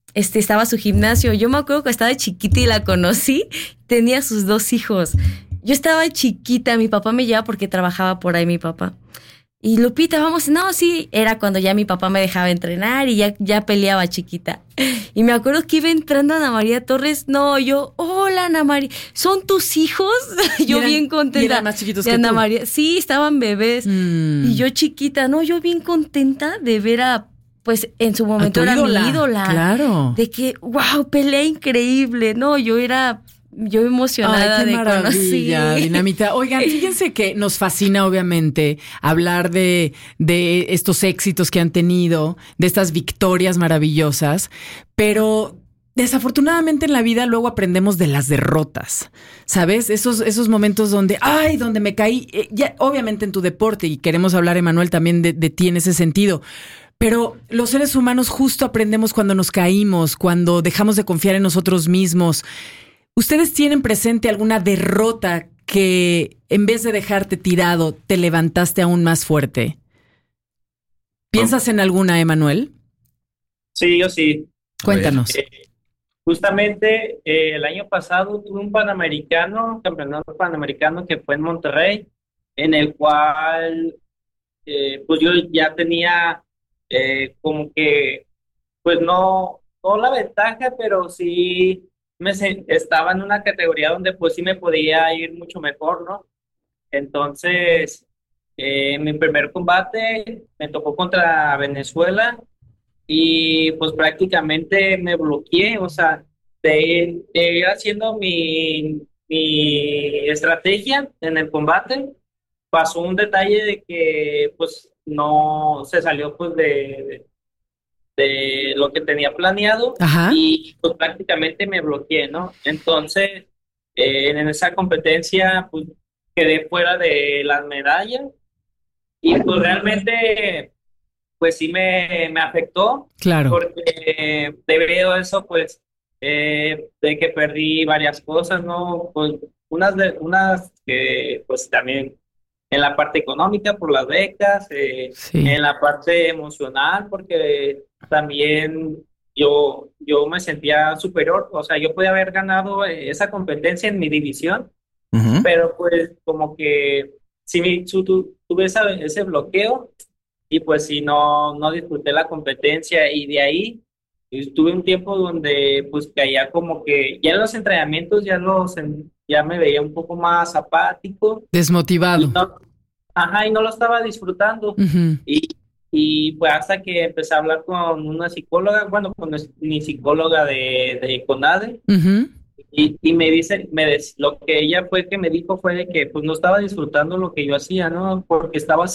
estaba su gimnasio. Yo me acuerdo que estaba chiquita y la conocí, tenía sus 2 hijos. Yo estaba chiquita, mi papá me llevaba porque trabajaba por ahí mi papá. Y Lupita, vamos, no, sí, era cuando ya mi papá me dejaba entrenar y ya peleaba chiquita. Y me acuerdo que iba entrando Ana María Torres, hola Ana María, ¿son tus hijos? Yo bien contenta. ¿Y eran más chiquitos que Ana tú? María, sí, estaban bebés. Y yo chiquita, yo bien contenta de ver pues en su momento era mi ídola. Claro. De que, wow, pelea increíble, yo emocionada. Ay, qué de maravilla, conocer. Dinamita. Oigan, fíjense que nos fascina, obviamente, hablar de estos éxitos que han tenido, de estas victorias maravillosas, pero desafortunadamente en la vida luego aprendemos de las derrotas, ¿sabes? Esos momentos donde me caí, ya, obviamente en tu deporte, y queremos hablar, Emanuel, también de ti en ese sentido. Pero los seres humanos justo aprendemos cuando nos caímos, cuando dejamos de confiar en nosotros mismos. ¿Ustedes tienen presente alguna derrota que en vez de dejarte tirado, te levantaste aún más fuerte? ¿Piensas en alguna, Emanuel? Sí, yo sí. Cuéntanos. Justamente el año pasado tuve un campeonato panamericano que fue en Monterrey, en el cual pues yo ya tenía como que, pues no la ventaja, pero sí estaba en una categoría donde pues sí me podía ir mucho mejor, ¿no? Entonces, mi primer combate me tocó contra Venezuela y pues prácticamente me bloqueé, o sea, de ir haciendo mi estrategia en el combate, pasó un detalle de que pues no se salió pues de lo que tenía planeado. Ajá. Y pues prácticamente me bloqueé, ¿no? Entonces, en esa competencia pues quedé fuera de las medallas y pues realmente pues sí me afectó. Claro. Porque debido a eso pues de que perdí varias cosas, ¿no? Pues unas que pues también en la parte económica por las becas, Sí. en la parte emocional porque también yo me sentía superior, o sea, yo podía haber ganado esa competencia en mi división, pero pues como que sí tuve ese bloqueo y pues sí no disfruté la competencia y de ahí pues, tuve un tiempo donde pues caía como que ya en los entrenamientos ya me veía un poco más apático. Desmotivado. Y no lo estaba disfrutando. Uh-huh. Y pues hasta que empecé a hablar con una psicóloga, bueno, con mi psicóloga de CONADE, uh-huh. y lo que ella me dijo fue de que pues no estaba disfrutando lo que yo hacía, ¿no? Porque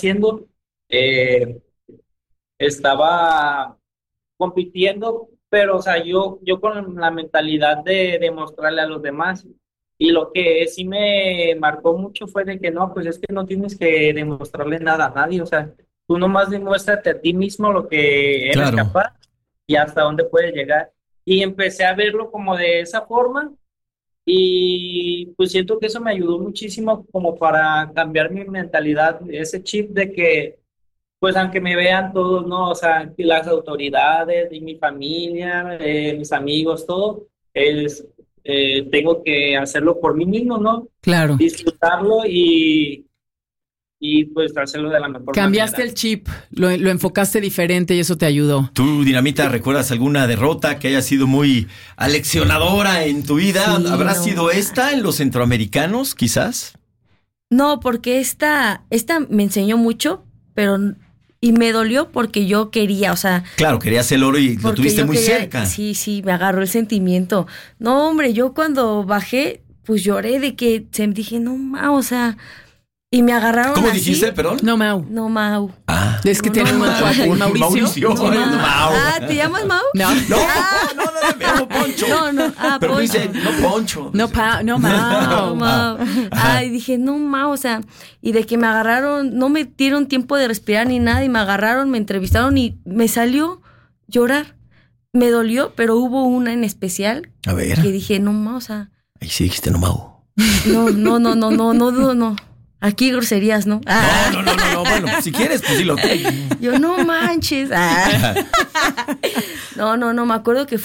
estaba compitiendo, pero o sea, yo con la mentalidad de demostrarle a los demás. Y lo que sí me marcó mucho fue de que no, pues es que no tienes que demostrarle nada a nadie, o sea, tú nomás demuéstrate a ti mismo lo que eres capaz y hasta dónde puedes llegar. Y empecé a verlo como de esa forma y pues siento que eso me ayudó muchísimo como para cambiar mi mentalidad, ese chip de que pues aunque me vean todos, ¿no? O sea, las autoridades y mi familia, mis amigos, todo, tengo que hacerlo por mí mismo, ¿no? Claro. Disfrutarlo y pues hacerlo de la mejor manera. Cambiaste el chip, lo enfocaste diferente y eso te ayudó. ¿Tú, Dinamita, recuerdas alguna derrota que haya sido muy aleccionadora en tu vida? Sí, ¿Habrá sido esta en los centroamericanos, quizás? No, porque esta me enseñó mucho, y me dolió porque yo quería, o sea... Claro, querías el oro y lo tuviste muy cerca. Sí, me agarró el sentimiento. No, hombre, yo cuando bajé, pues lloré de que dije, no, o sea... Y me agarraron ¿Cómo así. dijiste, perdón? No, Mau. No, Mau. Ah. Es que tiene un cuate. ¿Mauricio? No, Mau. ¿te llamas Mau? No. No, me llamo Poncho. No. Pero Poncho. dice, no Poncho. No, Mau. No, Mau. Ay, dije, no, Mau, o sea, y de que me agarraron, no me dieron tiempo de respirar ni nada, y me agarraron, me entrevistaron y me salió llorar. Me dolió, pero hubo una en especial. A ver. Que dije, no, Mau, o sea. Ahí sí dijiste, no, Mau. No. Aquí groserías, ¿no? No. Bueno, si quieres, pues dilo. Yo, no manches. No, me acuerdo que